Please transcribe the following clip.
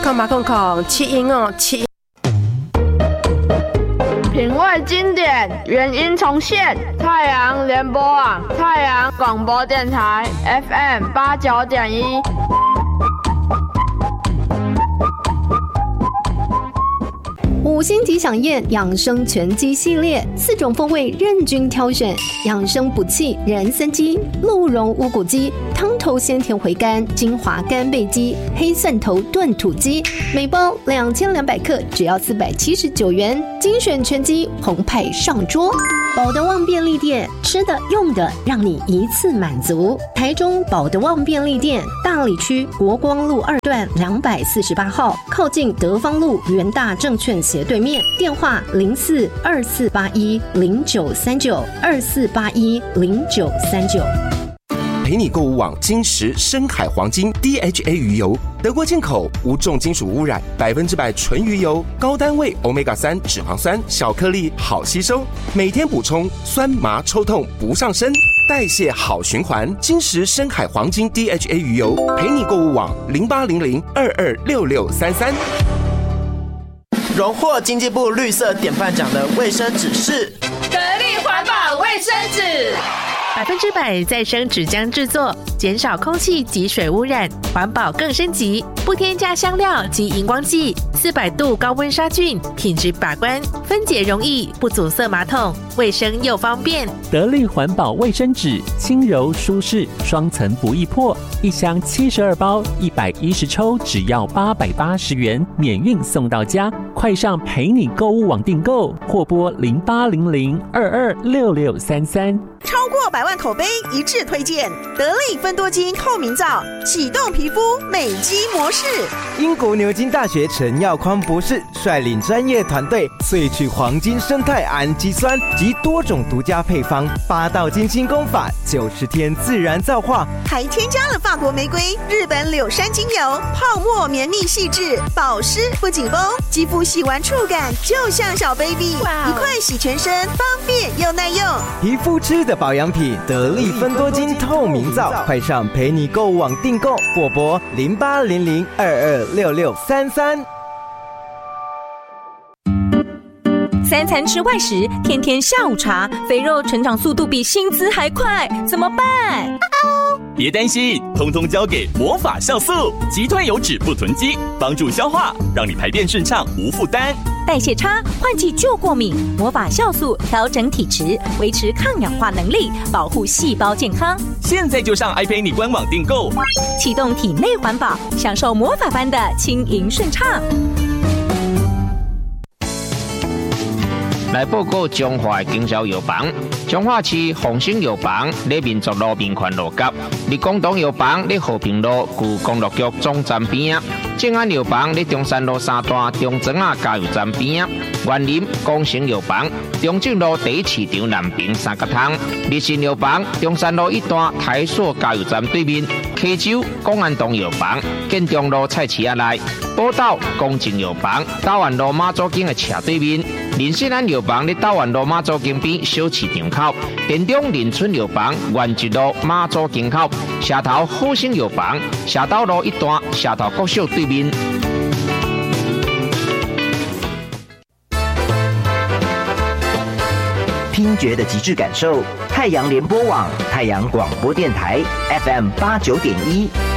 七音哦，七音。 品味经典，原音重现。太阳联播网，太阳广播电台 FM 89.1。 五星级饗宴养生全鸡系列，4种风味任君挑选，养生补气人参鸡、鹿茸乌骨鸡、汤头鲜甜回甘金华干贝鸡、黑蒜头炖土鸡，每包2200克，只要479元，精选全鸡澎湃上桌。保德旺便利店，吃的用的让你一次满足。台中保德旺便利店，大里区国光路2段248号，靠近德芳路元大证券斜对面，电话042481093924810939。 陪你购物网金石深海黄金 DHA 鱼油，德国进口，无重金属污染，100%纯鱼油，高单位 Omega-3 脂肪酸，小颗粒好吸收，每天补充，酸麻抽痛不上身，代谢好循环。金石深海黄金 DHA 鱼油，陪你购物网0800226633。 荣获经济部绿色典范奖的卫生纸是得力环保卫生纸，100%再生纸浆制作，减少空气及水污染，环保更升级，不添加香料及荧光剂，400度高温杀菌，品质把关，分解容易，不阻塞马桶，卫生又方便。 得力环保卫生纸，轻柔舒适，双层不易破，一箱72包，110抽，只要880元，免运送到家。快上陪你购物网订购，或拨0800226633。 超过100万口碑一致推荐得力芬多精透明皂，启动皮肤美肌模式。 英国牛津大学陈耀匡博士率领专业团队萃取黄金生态氨基酸及多种独家配方，8道精清功法，90天自然皂化， 还添加了法国玫瑰、日本柳杉精油，泡沫绵密细致，保湿不紧绷，肌肤洗完触感就像小 baby， 一块洗全身，方便又耐用。 皮肤吃的保养品得力芬多精透明皂，快上陪你购物网订购，或拨0800226633。 3餐吃外食，天天下午茶，肥肉成长速度比薪资还快，怎么办？ 别担心，通通交给魔法酵素，击退油脂不囤积，帮助消化，让你排便顺畅无负担。 代谢差，换季就过敏，魔法酵素调整体质，维持抗氧化能力，保护细胞健康。 现在就上爱陪你官网订购， 启动体内环保，享受魔法般的轻盈顺畅。 来报告中华经销药房，中华市丰兴药房在民族路民权路角，立广东药房在和平路旧公路局总站边，正安药房在中山路3段中庄仔加油站边，园林光成药房中正路第1市场南平3角通，立信药房中山路1段台塑加油站对面，溪州公安东药房建中路菜市仔内，宝岛公正药房大湾路马祖径的斜对面。林信安药房在大湾路马祖径边小市场口，田中林村药房原一路马祖径口，社头好生药房社斗路1段社头国小对面。 听觉的极致感受，太阳联播网、太阳广播电台 FM 89.1。